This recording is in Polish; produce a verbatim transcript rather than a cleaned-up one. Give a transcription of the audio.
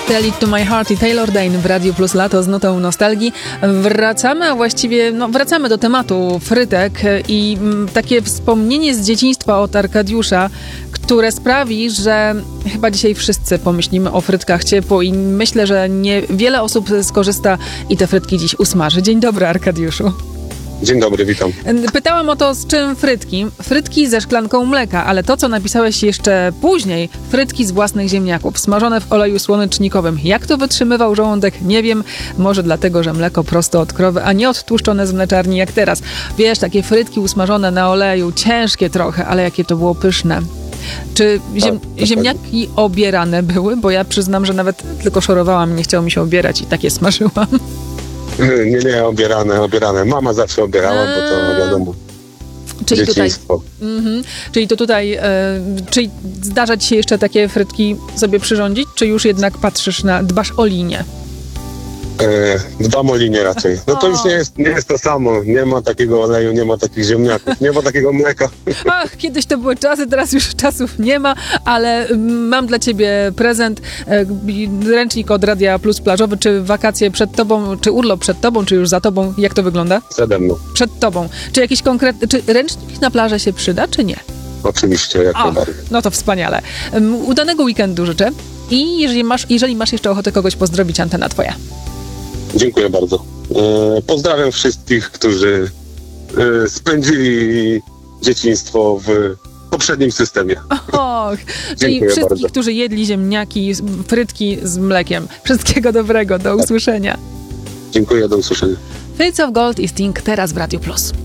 Tell It To My Heart i Taylor Dayne w Radiu Plus Lato z nutą nostalgii. Wracamy, a właściwie no, wracamy do tematu frytek i m, takie wspomnienie z dzieciństwa od Arkadiusza, które sprawi, że chyba dzisiaj wszyscy pomyślimy o frytkach ciepło i myślę, że nie wiele osób skorzysta i te frytki dziś usmaży. Dzień dobry, Arkadiuszu. Dzień dobry, witam. Pytałam o to, z czym frytki. Frytki ze szklanką mleka, ale to, co napisałeś jeszcze później, frytki z własnych ziemniaków, smażone w oleju słonecznikowym. Jak to wytrzymywał żołądek? Nie wiem. Może dlatego, że mleko prosto od krowy, a nie odtłuszczone z mleczarni jak teraz. Wiesz, takie frytki usmażone na oleju, ciężkie trochę, ale jakie to było pyszne. Czy ziem, tak, ziemniaki obierane były? Bo ja przyznam, że nawet tylko szorowałam, nie chciało mi się obierać i takie smażyłam. Nie, nie, obierane, obierane. Mama zawsze obierała, bo to wiadomo, Czyli tutaj, dzieciństwo. mhm. Czyli to tutaj, e, czyli zdarza ci się jeszcze takie frytki sobie przyrządzić, czy już jednak patrzysz na, dbasz o linię? E, dbam o linię raczej. No to już nie jest, nie jest to samo. Nie ma takiego oleju, nie ma takich ziemniaków, nie ma takiego mleka. Ach, kiedyś to były czasy, teraz już czasów nie ma, ale mam dla ciebie prezent, e, ręcznik od Radia Plus plażowy. Czy wakacje przed tobą, czy urlop przed tobą, czy już za tobą? Jak to wygląda? Przede mną. Przed tobą. Czy jakiś konkretny, czy ręcznik na plażę się przyda, czy nie? Oczywiście, jak O, najbardziej. no to wspaniale. Um, udanego weekendu życzę i jeżeli masz, jeżeli masz jeszcze ochotę kogoś pozdrowić, antena twoja. Dziękuję bardzo. E, pozdrawiam wszystkich, którzy e, spędzili dzieciństwo w poprzednim systemie. Och, czyli Dziękuję wszystkich, bardzo. którzy jedli ziemniaki, frytki z mlekiem. Wszystkiego dobrego, do usłyszenia. Dziękuję, do usłyszenia. Fields of Gold i Sting teraz w Radiu Plus.